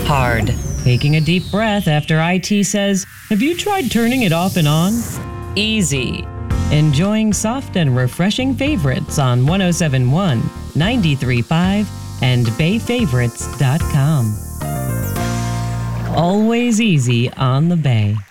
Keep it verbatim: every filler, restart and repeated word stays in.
Hard. Taking a deep breath after I T says, "Have you tried turning it off and on?" Easy. Enjoying soft and refreshing favorites on one oh seven point one, ninety-three point five, and bay favorites dot com. Always easy on the Bay.